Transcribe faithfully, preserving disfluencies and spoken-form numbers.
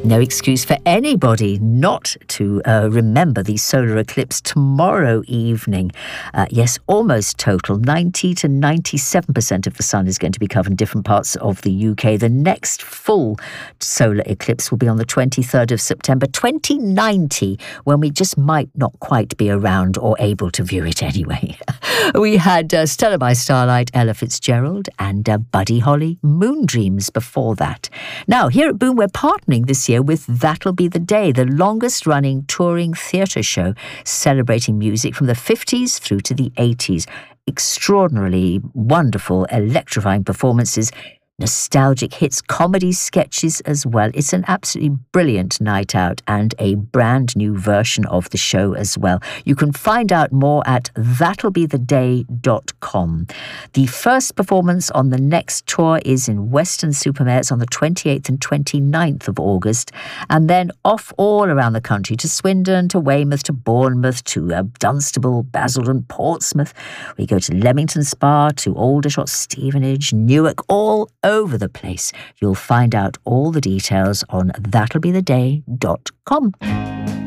No excuse for anybody not to uh, remember the solar eclipse tomorrow evening. Uh, yes, almost total. ninety to ninety-seven percent of the sun is going to be covered in different parts of the U K. The next full solar eclipse will be on the twenty-third of September twenty ninety, when we just might not quite be around or able to view it anyway. We had uh, Stella by Starlight, Ella Fitzgerald, and uh, Buddy Holly, Moon Dreams before that. Now, here at Boom, we're partnering this year with That'll Be the Day, the longest-running touring theatre show celebrating music from the fifties through to the eighties. Extraordinarily wonderful, electrifying performances, nostalgic hits, comedy sketches as well. It's an absolutely brilliant night out and a brand new version of the show as well. You can find out more at that'll be the day dot com. The first performance on the next tour is in Weston-super-Mare. It's on the twenty-eighth and twenty-ninth of August, and then off all around the country to Swindon, to Weymouth, to Bournemouth, to uh, Dunstable, Basildon, Portsmouth. We go to Leamington Spa, to Aldershot, Stevenage, Newark, all over the place. You'll find out all the details on that'll be the day dot com.